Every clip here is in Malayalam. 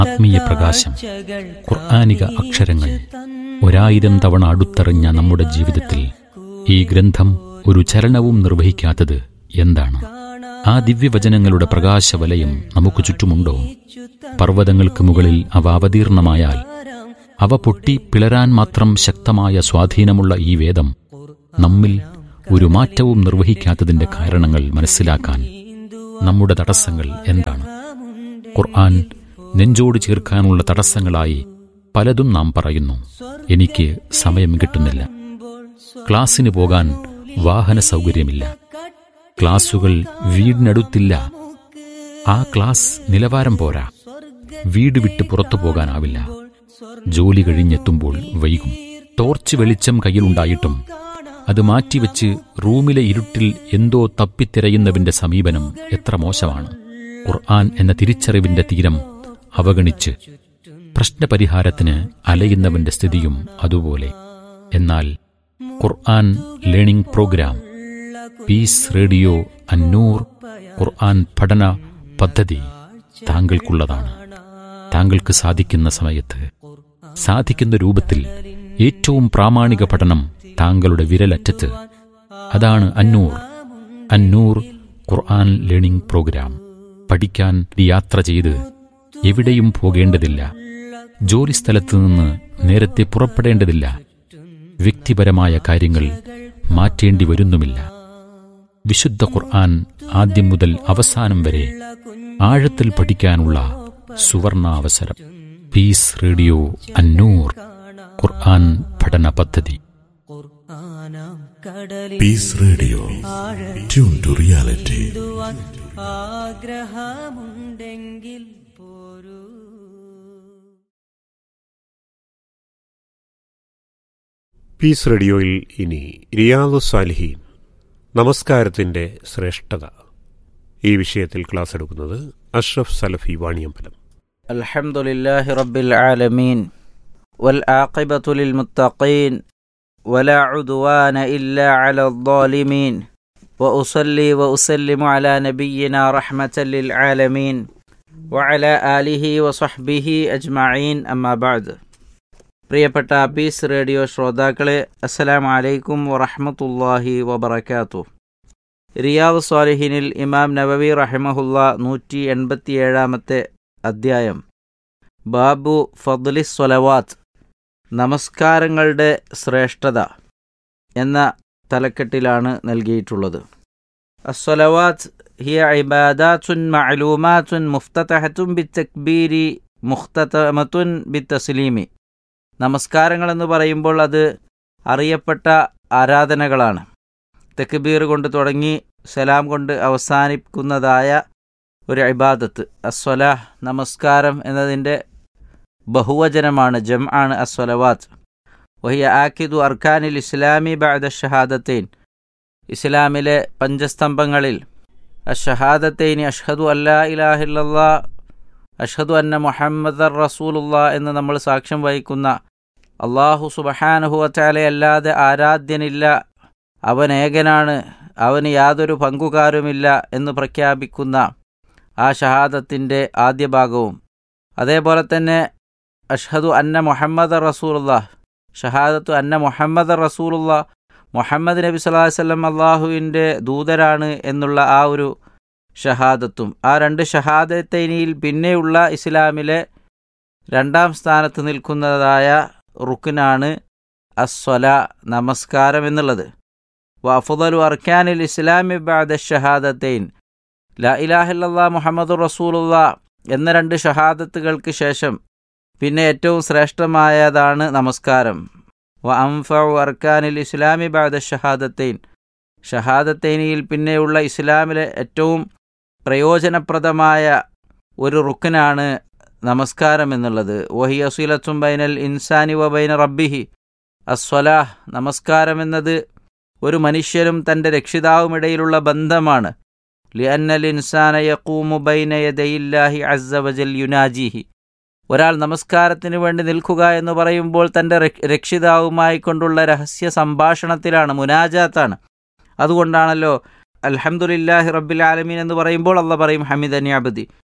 ആത്മീയ പ്രകാശം, ഖുർആനിക അക്ഷരങ്ങൾ 1000 തവണ അടുത്തെറിഞ്ഞ നമ്മുടെ ജീവിതത്തിൽ ഈ ഗ്രന്ഥം ഒരു ചലനവും നിർവഹിക്കാത്തത് എന്താണ്? ആ ദിവ്യവചനങ്ങളുടെ പ്രകാശവലയം നമുക്ക് ചുറ്റുമുണ്ടോ? പർവ്വതങ്ങൾക്ക് മുകളിൽ അവ അവതീർണമായാൽ അവ പൊട്ടി പിളരാൻ മാത്രം ശക്തമായ സ്വാധീനമുള്ള ഈ വേദം നമ്മിൽ ഒരു മാറ്റവും നിർവഹിക്കാത്തതിന്റെ കാരണങ്ങൾ മനസ്സിലാക്കാൻ നമ്മുടെ തടസ്സങ്ങൾ എന്താണ്? ഖുർആൻ നെഞ്ചോട് ചേർക്കാനുള്ള തടസ്സങ്ങളായി പലതും നാം പറയുന്നു. എനിക്ക് സമയം കിട്ടുന്നില്ല, ക്ലാസ്സിന് പോകാൻ വാഹന സൗകര്യമില്ല, ക്ലാസുകൾ വീടിനടുത്തില്ല, ആ ക്ലാസ് നിലവാരം പോരാ, വീട് വിട്ട് പുറത്തു പോകാനാവില്ല, ജോലി കഴിഞ്ഞെത്തുമ്പോൾ വൈകും, ടോർച്ച് വെളിച്ചം കയ്യിലുണ്ടായിട്ടും അത് മാറ്റിവെച്ച് റൂമിലെ ഇരുട്ടിൽ എന്തോ തപ്പിത്തിരയുന്നവന്റെ സമീപനം എത്ര മോശമാണ്. ഖുർആൻ എന്ന തിരിച്ചറിവിന്റെ തീരം അവഗണിച്ച് പ്രശ്നപരിഹാരത്തിന് അലയുന്നവന്റെ സ്ഥിതിയും അതുപോലെ. എന്നാൽ ഖുർആൻ ലേണിംഗ് പ്രോഗ്രാം, പീസ് റേഡിയോ അന്നൂർ ഖുർആൻ പഠന പദ്ധതി താങ്കൾക്കുള്ളതാണ്. താങ്കൾക്ക് സാധിക്കുന്ന സമയത്ത്, സാധിക്കുന്ന രൂപത്തിൽ ഏറ്റവും പ്രാമാണിക പഠനം താങ്കളുടെ വിരലറ്റത്ത്. അതാണ് അന്നൂർ ഖുർആൻ ലേണിംഗ് പ്രോഗ്രാം. പഠിക്കാൻ യാത്ര ചെയ്ത് എവിടെയും പോകേണ്ടതില്ല, ജോലിസ്ഥലത്ത് നിന്ന് നേരത്തെ പുറപ്പെടേണ്ടതില്ല, വ്യക്തിപരമായ കാര്യങ്ങൾ മാറ്റേണ്ടി വരുന്നുമില്ല. വിശുദ്ധ ഖുർആൻ ആദ്യം മുതൽ അവസാനം വരെ ആഴത്തിൽ പഠിക്കാനുള്ള സുവർണാവസരം. പീസ് റേഡിയോ അന്നൂർ ഖുർആൻ പഠന പദ്ധതി. Piece radio, tune to reality. ആഗ്രഹമുണ്ടെങ്കിൽ പോരൂ. പീസ് റേഡിയോയിൽ ഇനി റിയാദുസ് സാലിഹീൻ, നമസ്കാരത്തിൻ്റെ ശ്രേഷ്ഠത. ഈ വിഷയത്തിൽ ക്ലാസ് എടുക്കുന്നത് അഷ്റഫ് സലഫി വാണിയമ്പലം. അൽഹംദുലില്ലാഹി റബ്ബിൽ ആലമീൻ വൽ ആഖിബത്തു ലിൽ മുത്തഖീൻ വലാ ഉദ്വാന ഇല്ലാ അലൽ ളാലിമീൻ വഉസല്ലി വഉസല്ലിമു അലാ നബിയ്യിനാ റഹ്മത്തൽ ലിൽ ആലമീൻ വഅലാ ആലിഹി വസഹ്ബിഹി അജ്മഈൻ. അമ്മാ ബഅദ്. പ്രിയപ്പെട്ട പീസ് റേഡിയോ ശ്രോതാക്കളെ, അസ്സലാമു അലൈക്കും വറഹ്മത്തുള്ളാഹി വബറകാതുഹു. റിയാദുസ് സ്വാലിഹീനിൽ ഇമാം നവവി റഹിമഹുല്ലാ 187-ാമത്തെ അധ്യായം ബാബു ഫദ്ലിസ് സ്വലവാത്ത്, നമസ്കാരങ്ങളുടെ ശ്രേഷ്ഠത എന്ന തലക്കെട്ടിലാണ് നൽകിയിട്ടുള്ളത്. അസ്സലവാത്ത് ഹിയ ഇബാദാത്തുൻ മഅലൂമാത്തുൻ മുഫ്തതഹത്തുൻ ബിത്തക്ബീരി മുഖ്തതമത്തുൻ ബിത്തസ്ലീമി. നമസ്കാരങ്ങളെന്ന് പറയുമ്പോൾ അത് അറിയപ്പെട്ട ആരാധനകളാണ്. തക്ബീർ കൊണ്ട് തുടങ്ങി സലാം കൊണ്ട് അവസാനിക്കുന്നതായ ഒരു ഇബാദത്ത്. അസ്വലാഹ്, നമസ്കാരം എന്നതിൻ്റെ ബഹുവചനമാണ്, ജംആണ് അസ്വലവാത്ത്. വഹിയ ആക്കിദു അർക്കാനിൽ ഇസ്ലാമി ബഅദ ഷഹാദത്തൈൻ. ഇസ്ലാമിലെ പഞ്ചസ്തംഭങ്ങളിൽ അഷഹാദത്തൈനി, അഷ്ഹദു അല്ലാ ഇലാഹ ഇല്ലല്ലാഹ്, അഷ്ഹദു അന്ന മുഹമ്മദർ റസൂലുള്ളാഹ് എന്ന് നമ്മൾ സാക്ഷ്യം വഹിക്കുന്ന അല്ലാഹു സുബ്ഹാനഹു വ തആല അല്ലാതെ ആരാധ്യനില്ല, അവൻ ഏകനാണ്, അവന് യാതൊരു പങ്കുകാരുമില്ല എന്ന് പ്രഖ്യാപിക്കുന്ന ആ ഷഹാദത്തിൻ്റെ ആദ്യ ഭാഗവും, അതേപോലെ തന്നെ അഷ്ഹദു അന്ന മുഹമ്മദ് റസൂലുള്ളാഹ്, ഷഹാദത്തു അന്ന മുഹമ്മദ് റസൂലുള്ളാഹ്, മുഹമ്മദ് നബി സല്ലല്ലാഹു അലൈഹി വസല്ലം അള്ളാഹുവിൻ്റെ ദൂതരാണ് എന്നുള്ള ആ ഒരു ഷഹാദത്തും, ആ രണ്ട് ഷഹാദത്തൈനിയിൽ പിന്നെയുള്ള ഇസ്ലാമിലെ രണ്ടാം സ്ഥാനത്ത് നിൽക്കുന്നതായ റുക്നാണ് അസ്വലാ, നമസ്കാരം എന്നുള്ളത്. വഅഫ്ളലു അർക്കാനിൽ ഇസ്ലാമി ബഅദ ഷഹാദത്തൈൻ, ലാ ഇലാഹ ഇല്ലല്ലാഹ് മുഹമ്മദുർ റസൂലുള്ളാഹ് എന്ന രണ്ട് ഷഹാദത്തുകൾക്ക് ശേഷം പിന്നെ ഏറ്റവും ശ്രേഷ്ഠമായതാണ് നമസ്കാരം. വഅൻഫഉ അർക്കാനിൽ ഇസ്ലാമി ബഅദ ഷഹാദത്തൈൻ, ഷഹാദത്തൈനിയിൽ പിന്നെയുള്ള ഇസ്ലാമിലെ ഏറ്റവും പ്രയോജനപ്രദമായ ഒരു റുക്നാണ് നമസ്കാരം എന്നുള്ളത്. വഹിയ സിലത്തുൻ ബൈനൽ ഇൻസാനി വ ബൈന റബ്ബിഹി. അസ്വലാഹ്, നമസ്കാരം എന്നത് ഒരു മനുഷ്യനും തൻ്റെ രക്ഷിതാവുമിടയിലുള്ള ബന്ധമാണ്. ലിഅന്നൽ ഇൻസാന യഖൂമു ബൈന യദയില്ലാഹി അസ്സ വജൽ യുനാജിഹി. ഒരാൾ നമസ്കാരത്തിന് വേണ്ടി നിൽക്കുക എന്ന് പറയുമ്പോൾ തൻ്റെ രക്ഷിതാവുമായി കൊണ്ടുള്ള രഹസ്യ സംഭാഷണത്തിലാണ്, മുനാജാത്താണ്. അതുകൊണ്ടാണല്ലോ അൽഹംദുലില്ലാഹി റബ്ബിൽ ആലമീൻ എന്ന് പറയുമ്പോൾ അള്ളാഹ് പറയും ഹമിദനി അബ്ദി.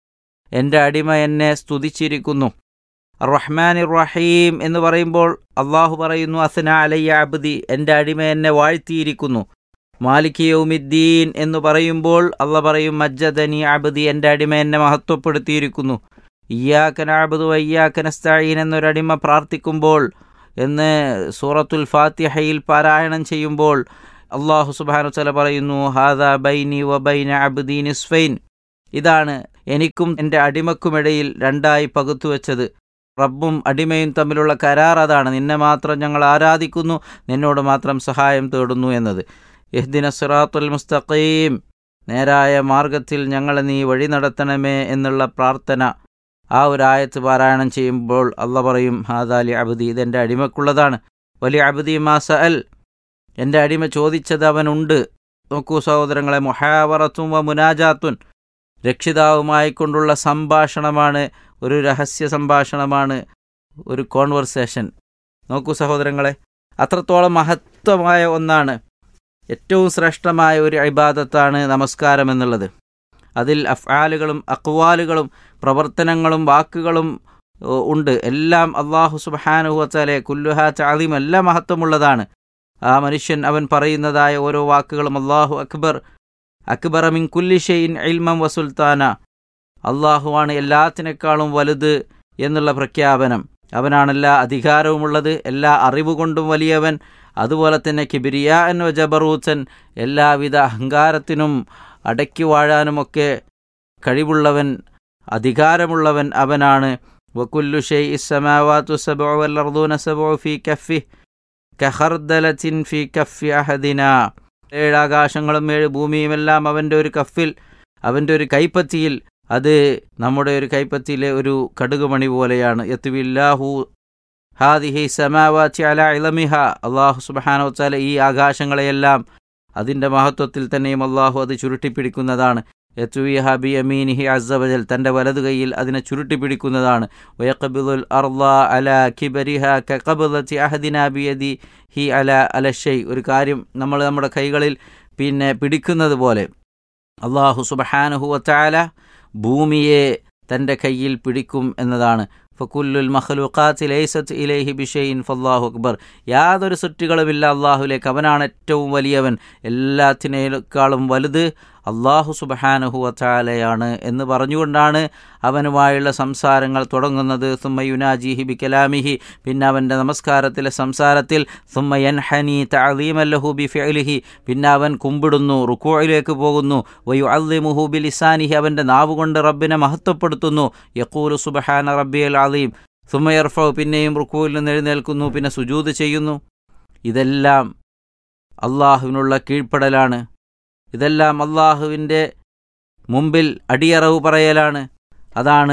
എൻ്റെ അടിമ എന്നെ സ്തുതിച്ചിരിക്കുന്നു. റഹ്മാനിർ റഹീം എന്ന് പറയുമ്പോൾ അള്ളാഹു പറയുന്നു അസ്ന അലയ്യ അബ്ദി, എൻ്റെ അടിമ എന്നെ വാഴ്ത്തിയിരിക്കുന്നു. മാലിക് യൗമിദ്ദീൻ എന്ന് പറയുമ്പോൾ അള്ളാഹ് പറയും മജ്ജദനി അബ്ദി, എൻ്റെ അടിമ എന്നെ മഹത്വപ്പെടുത്തിയിരിക്കുന്നു. ഇയ്യാക നഅ്ബുദു വ ഇയ്യാക നസ്തഈൻ എന്നൊരടിമ പ്രാർത്ഥിക്കുമ്പോൾ എന്ന് സൂറത്തുൽ ഫാത്തിഹയിൽ പാരായണം ചെയ്യുമ്പോൾ അള്ളാഹു സുബ്ഹാനഹു വ തആല പറയുന്നു ഹാദാ ബൈനി വ ബൈന അബ്ദി നിസ്ഫൈൻ, ഇതാണ് എനിക്കും എൻ്റെ അടിമക്കുമിടയിൽ രണ്ടായി പകുത്തുവെച്ചത്. റബ്ബും അടിമയും തമ്മിലുള്ള കരാർ അതാണ്. നിന്നെ മാത്രം ഞങ്ങൾ ആരാധിക്കുന്നു, നിന്നോട് മാത്രം സഹായം തേടുന്നു എന്നത്. ഇഹ്ദിന സിറാത്തുൽ മുസ്തഖീം, നേരായ മാർഗത്തിൽ ഞങ്ങളെ നീ വഴി നടത്തണമേ എന്നുള്ള പ്രാർത്ഥന ആ ഒരു ആയത്ത് പാരായണം ചെയ്യുമ്പോൾ അള്ളാഹ് പറയും ഹാദാലി അബ്ദി, ഇതെൻ്റെ അടിമക്കുള്ളതാണ്. വലിയ അബ്ദി മാ സഅൽ, എൻ്റെ അടിമ ചോദിച്ചത് അവനുണ്ട്. നോക്കൂ സഹോദരങ്ങളെ, മുഹാവറത്തും വ മുനാജാത്തുൻ, രക്ഷിതാവുമായി കൊണ്ടുള്ള സംഭാഷണമാണ്, ഒരു രഹസ്യ സംഭാഷണമാണ്, ഒരു കോൺവെർസേഷൻ. നോക്കൂ സഹോദരങ്ങളെ, അത്രത്തോളം മഹത്വമായ ഒന്നാണ്, ഏറ്റവും ശ്രേഷ്ഠമായ ഒരു ഇബാദത്താണ് നമസ്കാരം എന്നുള്ളത്. അതിൽ അഫ്ആലുകളും അഖ്വാലുകളും പ്രവർത്തനങ്ങളും വാക്കുകളും ഉണ്ട്. എല്ലാം അല്ലാഹു സുബ്ഹാനഹു വ തആല കുല്ലുഹാ തഅലീം, എല്ലാം മഹത്വമുള്ളതാണ്. ആ മനുഷ്യൻ അവൻ പറയുന്നതായ ഓരോ വാക്കുകളും അല്ലാഹു അക്ബർ, അക്ബറ മിൻ കുല്ലി ഷൈഇൻ ഇൽമൻ വ സുൽത്താന, അള്ളാഹുവാണ് എല്ലാത്തിനേക്കാളും വലുത് എന്നുള്ള പ്രഖ്യാപനം. അവനാണ് എല്ലാ അധികാരവുമുള്ളത്, എല്ലാ അറിവുകൊണ്ടും വലിയവൻ. അതുപോലെ തന്നെ കിബ്രിയാഅൻ വ ജബറൂത്തൻ, എല്ലാവിധ അഹങ്കാരത്തിനും അടക്കി വാഴാനുമൊക്കെ കഴിവുള്ളവൻ, അധികാരമുള്ളവൻ അവനാണ്. വകുല്ലു ഷൈഇ സ്സമാവാതു സബ്ഉ വൽ അർദൂന സബ്ഉ ഫീ കഫ്ഫിഹി കഖർദലത്തിൻ ഫീ കഫ്ഫി അഹദിനാ, 7 ആകാശങ്ങളും 7 ഭൂമിയുമെല്ലാം അവൻ്റെ ഒരു കഫിൽ, അവൻ്റെ ഒരു കൈപ്പത്തിയിൽ, അത് നമ്മുടെ ഒരു കൈപ്പത്തിയിലെ ഒരു കടുകുമണി പോലെയാണ്. യത്വില്ലാഹു ഹാദിഹി സമാവാതി അലാ ഇളമിഹ, അള്ളാഹു സുബ്ഹാനഹു വ തആല ഈ ആകാശങ്ങളെയെല്ലാം അതിൻ്റെ മഹത്വത്തിൽ തന്നെയും അള്ളാഹു അത് ചുരുട്ടിപ്പിടിക്കുന്നതാണ്. യത്വിഹ ബിയമീനിഹി അസ്സ വജൽ, തൻ്റെ വലതു കൈയിൽ അതിനെ ചുരുട്ടിപ്പിടിക്കുന്നതാണ്. വയഖ്ബിദുൽ അർള അലാ കിബരിഹ കഖബ്ദതി അഹദിനാ ബിയദിഹി അലാ അലശൈ, ഒരു കാര്യം നമ്മൾ നമ്മുടെ കൈകളിൽ പിടിക്കുന്നത് പോലെ അള്ളാഹു സുബ്ഹാനഹു വ തആല ഭൂമിയെ തൻ്റെ കയ്യിൽ പിടിക്കും എന്നതാണ്. ഫകുല്ലുൽ മഖ്ലൂഖാത്തി ലൈസത് ഇലൈഹി ബിഷൈഇൻ ഫല്ലാഹു അക്ബർ, യാതൊരു സൃഷ്ടികളുമില്ല അള്ളാഹുലേക്ക്, അവനാണ് ഏറ്റവും വലിയവൻ, എല്ലാത്തിനേക്കാളും വലുത് അള്ളാഹു സുബ്ഹാനഹു വ തആലയാണ് എന്ന് പറഞ്ഞുകൊണ്ടാണ് അവനുമായുള്ള സംസാരങ്ങൾ തുടങ്ങുന്നത്. സുമ്മ യുനാജിഹി ബികലാമിഹി, പിന്നെ അവൻ്റെ നമസ്കാരത്തിലെ സംസാരത്തിൽ സുമ്മ യൻഹനി തഅലീമൻ ലഹു ബിഫിഅലിഹി, പിന്നെ അവൻ കുമ്പിടുന്നു, റുകൂഇലേക്ക് പോകുന്നു. വയുഅല്ലിമുഹു ബിലിസാനിഹി, അവൻ്റെ നാവുകൊണ്ട് റബ്ബിനെ മഹത്വപ്പെടുത്തുന്നു. യഖൂലു സുബ്ഹാന റബ്ബിയൽ അലീം. സുമ്മ യർഫഉ, പിന്നെയും റുകൂഇൽ നിന്ന് എഴുന്നേൽക്കുന്നു, പിന്നെ സുജൂദ് ചെയ്യുന്നു. ഇതെല്ലാം അള്ളാഹുവിനുള്ള കീഴ്പ്പെടലാണ്. ഇതെല്ലാം അള്ളാഹുവിൻ്റെ മുമ്പിൽ അടിയറവ് പറയലാണ്. അതാണ്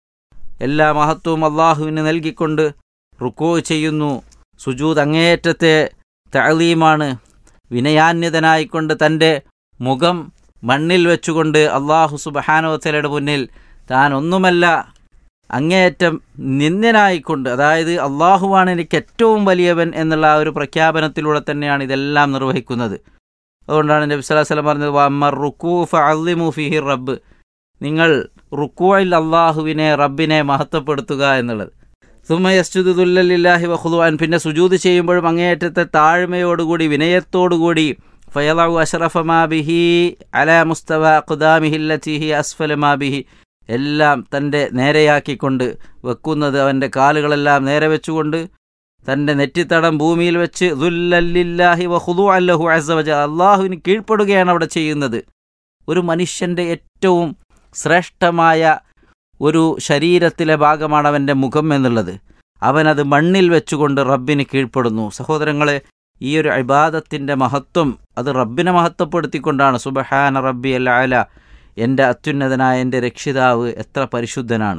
എല്ലാ മഹത്വവും അള്ളാഹുവിന് നൽകിക്കൊണ്ട് റുക്കൂ ചെയ്യുന്നു. സുജൂദ് അങ്ങേയറ്റത്തെ തഅലീമാണ്. വിനയാന്യതനായിക്കൊണ്ട് തൻ്റെ മുഖം മണ്ണിൽ വെച്ചുകൊണ്ട് അള്ളാഹു സുബ്ഹാനഹു വ തആലയുടെ മുന്നിൽ താൻ ഒന്നുമല്ല, അങ്ങേയറ്റം നിന്ദ്യനായിക്കൊണ്ട്, അതായത് അള്ളാഹുവാണ് എനിക്ക് ഏറ്റവും വലിയവൻ എന്നുള്ള ആ ഒരു പ്രഖ്യാപനത്തിലൂടെ തന്നെയാണ് ഇതെല്ലാം നിർവഹിക്കുന്നത്. അതുകൊണ്ടാണ് നബി സല്ലല്ലാഹു അലൈഹി വസല്ലം പറഞ്ഞത് വഅമ്മർ റുക്കൂ ഫഅല്ലിമു ഫീഹി റബ്ബ്, നിങ്ങൾ റുക്കൂഇൽ അള്ളാഹുവിനെ, റബ്ബിനെ മഹത്വപ്പെടുത്തുക എന്നുള്ളത്. സുമ്മ യസ്ജുദു ദുല്ലൻ ലില്ലാഹി വഖുദുഅൻ, പിന്നെ സുജൂദ് ചെയ്യുമ്പോഴും അങ്ങേയറ്റത്തെ താഴ്മയോടുകൂടി വിനയത്തോടുകൂടി ഫയളഉ അശ്റഫ മാ ബിഹി അലാ മുസ്തവ ഖുദാമിഹി അല്ലതി ഹി അസ്ഫല മാ ബിഹി, എല്ലാം തൻ്റെ നേരെയാക്കിക്കൊണ്ട് വെക്കുന്നത്, അവൻ്റെ കാലുകളെല്ലാം നേരെ വെച്ചുകൊണ്ട് തൻ്റെ നെറ്റിത്തടം ഭൂമിയിൽ വെച്ച് ദുല്ലൻ ലില്ലാഹി വഖുദുഅൻ ലഹു അസ്സ വജൽ, അള്ളാഹുവിന് കീഴ്പ്പെടുകയാണ് അവിടെ ചെയ്യുന്നത്. ഒരു മനുഷ്യൻ്റെ ഏറ്റവും ശ്രേഷ്ഠമായ ഒരു ശരീരത്തിലെ ഭാഗമാണ് അവൻ്റെ മുഖം എന്നുള്ളത്. അവനത് മണ്ണിൽ വെച്ചുകൊണ്ട് റബ്ബിന് കീഴ്പ്പെടുന്നു. സഹോദരങ്ങളെ, ഈ ഒരു ഇബാദത്തിൻ്റെ മഹത്വം അത് റബ്ബിനെ മഹത്വപ്പെടുത്തിക്കൊണ്ടാണ്. സുബ്ഹാന റബ്ബിയൽ അഅല, എൻ്റെ അത്യുന്നതനായ എൻ്റെ രക്ഷിതാവ് എത്ര പരിശുദ്ധനാണ്.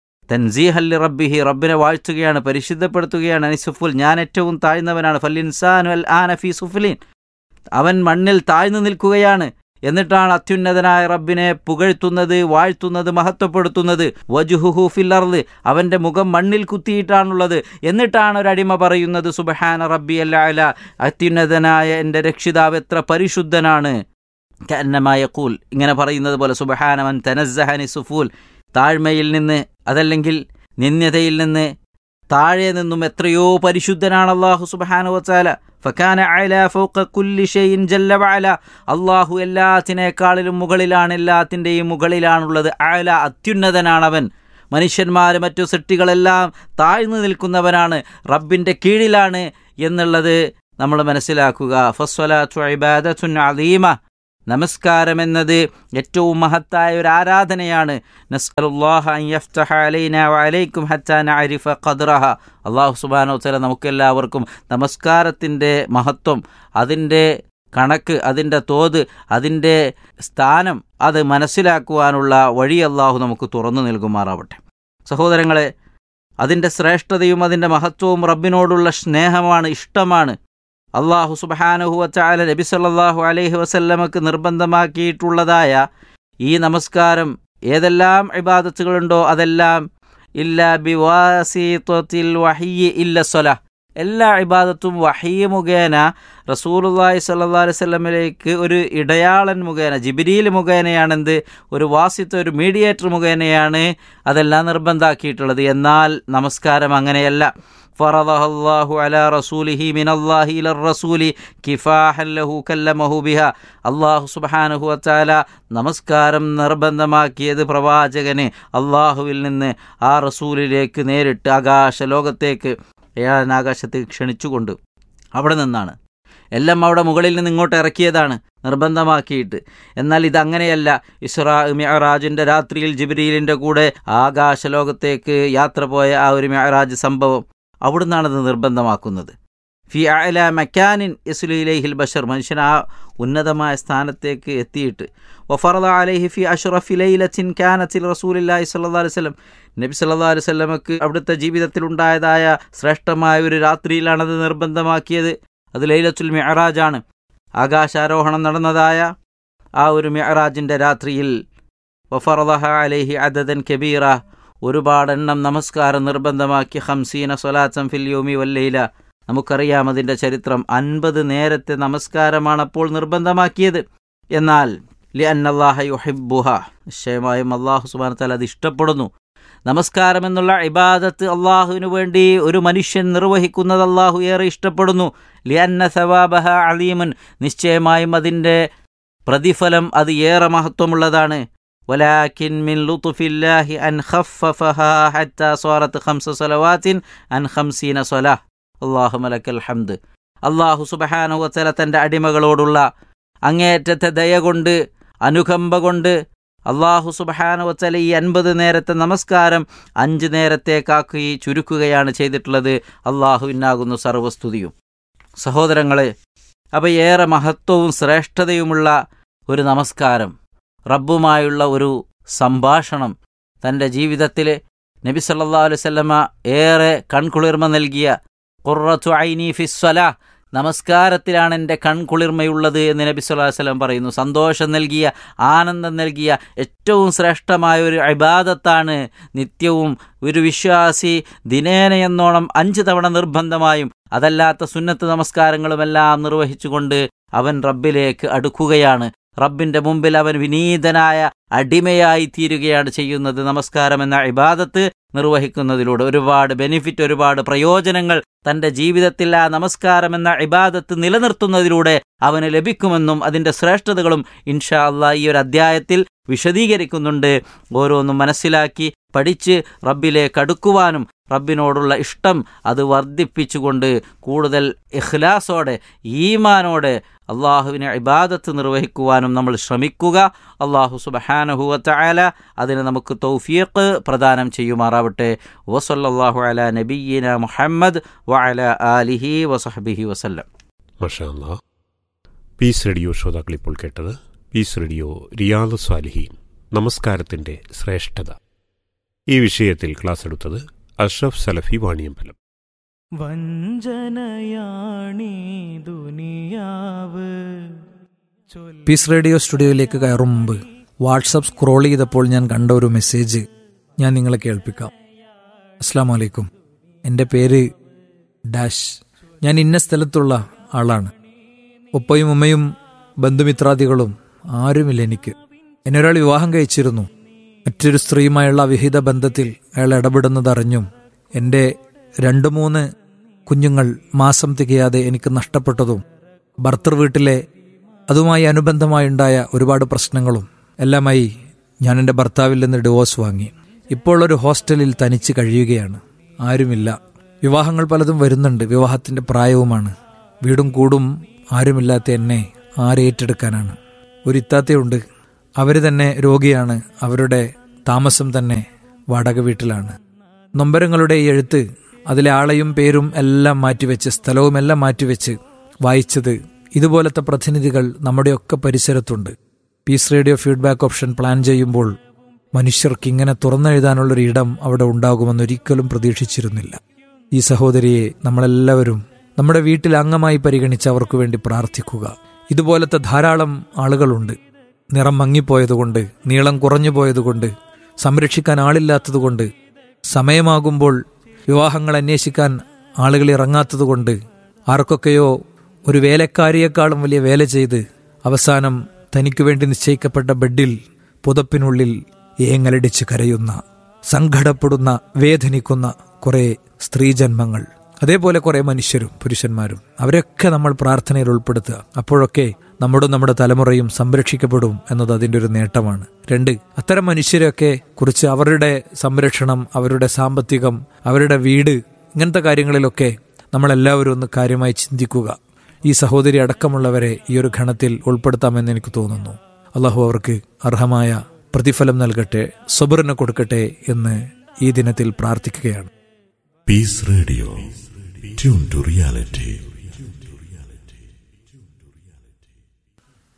തൻസീഹൽ റബ്ബിഹി, റബ്ബിനെ വാഴ്ത്തുകയാണ്, പരിശുദ്ധപ്പെടുത്തുകയാണ്. അനിസുഫുൽ, ഞാൻ ഏറ്റവും താഴ്ന്നവനാണ്. ഫല്ലിൻസാനു അൽ ആന ഫീ സുഫ്ലിൻ, അവൻ മണ്ണിൽ താഴ്ന്നു നിൽക്കുകയാണ്. എന്നിട്ടാണ് അത്യുന്നതനായ റബ്ബിനെ പുകഴ്ത്തുന്നത്, വാഴ്ത്തുന്നത്, മഹത്വപ്പെടുത്തുന്നത്. വജ്ഹുഹു ഫിൽ അർള്, അവൻ്റെ മുഖം മണ്ണിൽ കുത്തിയിട്ടാണുള്ളത്. എന്നിട്ടാണ് ഒരടിമ പറയുന്നത് സുബ്ഹാന റബ്ബിയൽ അഅല, അത്യുന്നതനായ എൻ്റെ രക്ഷിതാവ് എത്ര പരിശുദ്ധനാണ്. കഅന്നമാ യഖൂൽ, ഇങ്ങനെ പറയുന്നത് പോലെ സുബ്ഹാന മൻ തനസ്സഹ അനി സുഫൂൽ, താഴ്മയിൽ നിന്ന്, അതല്ലെങ്കിൽ നിന്ദ്യതയിൽ നിന്ന്, താഴെ നിന്നും എത്രയോ പരിശുദ്ധനാണ് അല്ലാഹു സുബ്ഹാനഹു വ തആല. ഫകാന അലാ ഫൗക കുല്ലി ഷൈഇൻ ജല്ല വഅല. അല്ലാഹു എല്ലാത്തിനേക്കാളിലും മുകളിലാണ്, എല്ലാത്തിൻ്റെയും മുകളിലാണുള്ളത്. അല, അത്യുന്നതനാണവൻ. മനുഷ്യന്മാർ മറ്റു സൃഷ്ടികളെല്ലാം താഴ്ന്നു നിൽക്കുന്നവനാണ്, റബ്ബിൻ്റെ കീഴിലാണ് എന്നുള്ളത് നമ്മൾ മനസ്സിലാക്കുക. ഫസ്സലാത്തു ഇബാദത്തുൻ അദീമ. നമസ്കാരം എന്നത് ഏറ്റവും മഹത്തായ ഒരു ആരാധനയാണ്. നസ്അലുല്ലാഹ അൻ യഫ്തഹ അലൈനാ വഅലൈക്കും ഹത്താ നഅരിഫ ഖദ്റഹ. അല്ലാഹു സുബ്ഹാനഹു വ തആല നമുക്കെല്ലാവർക്കും നമസ്കാരത്തിൻ്റെ മഹത്വം, അതിൻ്റെ കണക്ക്, അതിൻ്റെ തോത്, അതിൻ്റെ സ്ഥാനം അത് മനസ്സിലാക്കുവാനുള്ള വഴി അല്ലാഹു നമുക്ക് തുറന്നു നൽകുമാറാവട്ടെ. സഹോദരങ്ങളെ, അതിൻ്റെ ശ്രേഷ്ഠതയും അതിൻ്റെ മഹത്വവും റബ്ബിനോടുള്ള സ്നേഹമാണ്, ഇഷ്ടമാണ്. അല്ലാഹു സുബ്ഹാനഹു വ തആല നബി സല്ലല്ലാഹു അലൈഹി വസല്ലമക്ക് നിർബന്ധമാക്കിയിട്ടുള്ളതായ ഈ നമസ്കാരം, ഏതെല്ലാം ഇബാദത്തുകളുണ്ടോ അതെല്ലാം ഇല്ലാ ബിവാസിത്തത്തിൽ വഹയ്യി ഇല്ല സ്വലാ, എല്ലാ ഇബാദത്തും വഹയ്യ് മുഖേന റസൂലുള്ളാഹി സ്വല്ലല്ലാഹു അലൈഹി വസല്ലമയിലേക്ക് ഒരു ഇടയാളൻ മുഖേന, ജിബ്രീൽ മുഖേനയാണെന്ത്, ഒരു വാസിത്ത്, ഒരു മീഡിയേറ്റർ മുഖേനയാണ് അതെല്ലാം നിർബന്ധാക്കിയിട്ടുള്ളത്. എന്നാൽ നമസ്കാരം അങ്ങനെയല്ല. ഫറദഹല്ലാഹു അലാ റസൂലിഹി മിനല്ലാഹി ഇലർ റസൂലി കിഫാഹൻ ലഹു കല്ലമഹു ബിഹാ. അല്ലാഹു സുബ്ഹാനഹു വ തആല നമസ്കാരം നിർബന്ധമാക്കിയത് പ്രവാചകന് അല്ലാഹുവിൽ നിന്ന് ആ റസൂലിലേക്ക് നേരിട്ട് ആകാശലോകത്തേക്ക്, ആകാശത്തേക്ക് ക്ഷണിച്ചുകൊണ്ട് അവിടെ നിന്നാണ്. എല്ലാം അവിടെ മുകളിൽ നിന്ന് ഇങ്ങോട്ട് ഇറക്കിയതാണ് നിർബന്ധമാക്കിയിട്ട്. എന്നാൽ ഇതങ്ങനെയല്ല. ഇസ്രാ മിഅ്റാജിൻ്റെ രാത്രിയിൽ ജിബ്രീലിൻ്റെ കൂടെ ആകാശലോകത്തേക്ക് യാത്ര പോയ ആ ഒരു മിഅ്റാജ് സംഭവം, അവിടുന്നാണത് നിർബന്ധമാക്കുന്നത്. ഫി അഅല മക്കാനിൻ യസ്ലു ഇലൈഹിൽ ബശർ, മനുഷ്യൻ ആ ഉന്നതമായ സ്ഥാനത്തേക്ക് എത്തിയിട്ട്. വഫറദ അലൈഹി ഫി അഷ്റഫി ലൈലത്തിൻ കാനത്തിൽ റസൂലുള്ളാഹി സ്വല്ലല്ലാഹു അലൈഹി വസല്ലം, നബി സല്ലല്ലാഹു അലൈഹി വസല്ലമക്ക് അവിടുത്തെ ജീവിതത്തിലുണ്ടായതായ ശ്രേഷ്ഠമായ ഒരു രാത്രിയിലാണത് നിർബന്ധമാക്കിയത്. അത് ലൈലത്തുൽ മിഅ്റാജാണ്. ആകാശാരോഹണം നടന്നതായ ആ ഒരു മിഅ്റാജിൻ്റെ രാത്രിയിൽ വഫറദഹ അലൈഹി അദദൻ കബീറ, ഒരുപാട് എണ്ണം നമസ്കാരം നിർബന്ധമാക്കി. 50 സ്വലാത്തൻ ഫിൽ യൗമി വൽ ലൈല. നമുക്കറിയാം അതിൻ്റെ ചരിത്രം. 50 നേരത്തെ നമസ്കാരമാണ് അപ്പോൾ നിർബന്ധമാക്കിയത്. എന്നാൽ ലിഅന്നല്ലാഹ യുഹിബ്ബുഹ, നിശ്ചയമായും അല്ലാഹു സുബ്ഹാനഹു വ തആല അത് ഇഷ്ടപ്പെടുന്നു. നമസ്കാരം എന്നുള്ള ഇബാദത്ത് അള്ളാഹുവിനു വേണ്ടി ഒരു മനുഷ്യൻ നിർവഹിക്കുന്നത് അള്ളാഹു ഏറെ ഇഷ്ടപ്പെടുന്നു. ലിഅന്ന സവാബഹ അലീമുൻ, നിശ്ചയമായും അതിൻ്റെ പ്രതിഫലം അത് ഏറെ മഹത്വമുള്ളതാണ്. വലാകിൻ മിൻ ലുത്ഫില്ലാഹി അൻ ഖഫഫഹാ ഹത്താ സാറത് 5 സ്വലവാത്തിൻ അൻ 50 സ്വലാഹ്. അല്ലാഹുമ്മ ലക്കൽ ഹംദ്. അല്ലാഹു സുബ്ഹാനഹു വ തആല തൻ്റെ അടിമകളോടുള്ള അങ്ങേയറ്റത്തെ ദയ കൊണ്ട്, അനുകമ്പ കൊണ്ട് അല്ലാഹു സുബ്ഹാനഹു വ തആല ഈ 50 നേരത്തെ നമസ്കാരം 5 നേരത്തേക്കാക്കി ചുരുക്കുകയാണ് ചെയ്തിട്ടുള്ളത്. അല്ലാഹുവിനാകുന്നു സർവസ്തുതിയും. സഹോദരങ്ങളെ, അപ്പോൾ ഏറെ മഹത്വവും ശ്രേഷ്ഠതയുമുള്ള ഒരു നമസ്കാരം, റബ്ബുമായുള്ള ഒരു സംഭാഷണം, തൻ്റെ ജീവിതത്തിൽ നബി സല്ലല്ലാഹു അലൈഹി വസല്ലമ ഏറെ കൺകുളിർമ നൽകിയ ഖുർറത്തു ഐനി ഫിസ്സലാ, നമസ്കാരത്തിലാണ് എൻ്റെ കൺകുളിർമയുള്ളത് എന്ന് നബി സല്ലല്ലാഹു അലൈഹി വസല്ലം പറയുന്നു. സന്തോഷം നൽകിയ, ആനന്ദം നൽകിയ ഏറ്റവും ശ്രേഷ്ഠമായ ഒരു ഇബാദത്താണ് നിത്യവും ഒരു വിശ്വാസി ദിനേനയെന്നോണം 5 തവണ നിർബന്ധമായും അതല്ലാത്ത സുന്നത്ത് നമസ്കാരങ്ങളുമെല്ലാം നിർവഹിച്ചുകൊണ്ട് അവൻ റബ്ബിലേക്ക് അടുക്കുകയാണ്. റബ്ബിൻ്റെ മുമ്പിൽ അവൻ വിനീതനായ അടിമയായി തീരുകയാണ് ചെയ്യുന്നത്. നമസ്കാരം എന്ന ഇബാദത്ത് നിർവഹിക്കുന്നതിലൂടെ ഒരുപാട് ബെനിഫിറ്റ്, ഒരുപാട് പ്രയോജനങ്ങൾ തൻ്റെ ജീവിതത്തിൽ ആ നമസ്കാരം എന്ന ഇബാദത്ത് നിലനിർത്തുന്നതിലൂടെ അവന് ലഭിക്കുമെന്നും അതിൻ്റെ ശ്രേഷ്ഠതകളും ഇൻഷാ അല്ലാഹ് ഈ ഒരു അധ്യായത്തിൽ വിശദീകരിക്കുന്നുണ്ട്. ഓരോന്നും മനസ്സിലാക്കി പഠിച്ച് റബ്ബിലേക്ക് അടുക്കുവാനും റബ്ബിനോടുള്ള ഇഷ്ടം അത് വർദ്ധിപ്പിച്ചുകൊണ്ട് കൂടുതൽ ഇഖ്ലാസോടെ, ഈമാനോടെ അള്ളാഹുവിനെ ഇബാദത്ത് നിർവഹിക്കുവാനും നമ്മൾ ശ്രമിക്കുക. അള്ളാഹു സുബ്ഹാനഹു വ തആല അതിന് നമുക്ക് തൗഫീഖ് പ്രദാനം ചെയ്യുമാറാവട്ടെ. വസല്ലല്ലാഹു അലാ നബിയ്യിന മുഹമ്മദ് വഅലാ ആലിഹി വസഹ്ബിഹി വസല്ലം. മാഷാ അല്ലാഹ്. പീസ് റേഡിയോ ശ്രോതാക്കൾ ഇപ്പോൾ കേട്ടത് പീസ് റേഡിയോ റിയാദ് സ്വാലിഹീൻ, നമസ്കാരത്തിൻ്റെ ശ്രേഷ്ഠത. ഈ വിഷയത്തിൽ ക്ലാസ് എടുത്തത് അഷ്റഫ് സലഫി വാണിയമ്പലം. വഞ്ചനയാണീ ദുനിയാവ്. പീസ് റേഡിയോ സ്റ്റുഡിയോയിലേക്ക് കയറും മുമ്പ് വാട്സപ്പ് സ്ക്രോൾ ചെയ്തപ്പോൾ ഞാൻ കണ്ട ഒരു മെസ്സേജ് ഞാൻ നിങ്ങളെ കേൾപ്പിക്കാം. അസ്സലാമു അലൈക്കും, എൻ്റെ പേര് ഡാഷ്, ഞാൻ ഇന്ന സ്ഥലത്തുള്ള ആളാണ്. ഉപ്പയും ഉമ്മയും ബന്ധുമിത്രാദികളും ആരുമില്ല എനിക്ക്. എന്നെ ഒരാൾ വിവാഹം കഴിച്ചിരുന്നു. മറ്റൊരു സ്ത്രീയുമായുള്ള അവിഹിത ബന്ധത്തിൽ അയാൾ ഇടപെടുന്നതറിഞ്ഞും എൻ്റെ 2-3 കുഞ്ഞുങ്ങൾ മാസം തികയാതെ എനിക്ക് നഷ്ടപ്പെട്ടതും ഭർത്തൃ വീട്ടിലെ അതുമായി അനുബന്ധമായുണ്ടായ ഒരുപാട് പ്രശ്നങ്ങളും എല്ലാമായി ഞാൻ എൻ്റെ ഭർത്താവിൽ നിന്ന് ഡിവോഴ്സ് വാങ്ങി. ഇപ്പോൾ ഒരു ഹോസ്റ്റലിൽ തനിച്ച് കഴിയുകയാണ്. ആരുമില്ല. വിവാഹങ്ങൾ പലതും വരുന്നുണ്ട്. വിവാഹത്തിൻ്റെ പ്രായവുമാണ്. വീടും കൂടും ആരുമില്ലാത്ത എന്നെ ആരേറ്റെടുക്കാനാണ്. ഒരു ഇത്താത്തയുണ്ട്. അവർ തന്നെ രോഗിയാണ്. അവരുടെ താമസം തന്നെ വാടക വീട്ടിലാണ്. നൊമ്പരങ്ങളുടെ ഈ എഴുത്ത് അതിലെ ആളെയും പേരും എല്ലാം മാറ്റിവെച്ച് സ്ഥലവും എല്ലാം മാറ്റിവെച്ച് വായിച്ചത് ഇതുപോലത്തെ പ്രതിനിധികൾ നമ്മുടെയൊക്കെ പരിസരത്തുണ്ട്. Piece radio feedback option plan ചെയ്യുമ്പോൾ മനുഷ്യർക്ക് ഇങ്ങനെ തുറന്നെഴുതാനുള്ളൊരു ഇടം അവിടെ ഉണ്ടാകുമെന്നൊരിക്കലും പ്രതീക്ഷിച്ചിരുന്നില്ല. ഈ സഹോദരിയെ നമ്മളെല്ലാവരും നമ്മുടെ വീട്ടിൽ അംഗമായി പരിഗണിച്ച് അവർക്ക് വേണ്ടി പ്രാർത്ഥിക്കുക. ഇതുപോലത്തെ ധാരാളം ആളുകളുണ്ട്. നിറം മങ്ങിപ്പോയതുകൊണ്ട്, നീളം കുറഞ്ഞു പോയതുകൊണ്ട്, സംരക്ഷിക്കാൻ ആളില്ലാത്തതുകൊണ്ട്, സമയമാകുമ്പോൾ വിവാഹങ്ങൾ അന്വേഷിക്കാൻ ആളുകൾ ഇറങ്ങാത്തതുകൊണ്ട്, ആർക്കൊക്കെയോ ഒരു വേലക്കാരിയേക്കാളും വലിയ വേല ചെയ്ത് അവസാനം തനിക്കു വേണ്ടി നിശ്ചയിക്കപ്പെട്ട ബെഡിൽ പുതപ്പിനുള്ളിൽ ഏങ്ങലടിച്ച് കരയുന്ന, സങ്കടപ്പെടുന്ന, വേദനിക്കുന്ന കുറെ സ്ത്രീജന്മങ്ങൾ, അതേപോലെ കുറെ മനുഷ്യരും പുരുഷന്മാരും, അവരൊക്കെ നമ്മൾ പ്രാർത്ഥനയിൽ ഉൾപ്പെടുത്തുക. അപ്പോഴൊക്കെ നമ്മുടെ തലമുറയും സംരക്ഷിക്കപ്പെടും എന്നത് അതിൻ്റെ ഒരു നേട്ടമാണ്. 2, അത്തരം മനുഷ്യരെയൊക്കെ കുറിച്ച് അവരുടെ സംരക്ഷണം, അവരുടെ സാമ്പത്തികം, അവരുടെ വീട്, ഇങ്ങനത്തെ കാര്യങ്ങളിലൊക്കെ നമ്മളെല്ലാവരും ഒന്ന് കാര്യമായി ചിന്തിക്കുക. ഈ സഹോദരി അടക്കമുള്ളവരെ ഈ ഒരു ഘണത്തിൽ ഉൾപ്പെടുത്താമെന്ന് എനിക്ക് തോന്നുന്നു. അള്ളാഹു അവർക്ക് അർഹമായ പ്രതിഫലം നൽകട്ടെ, സബറിന് കൊടുക്കട്ടെ എന്ന് ഈ ദിനത്തിൽ പ്രാർത്ഥിക്കുകയാണ്. Piece radio, tune to reality.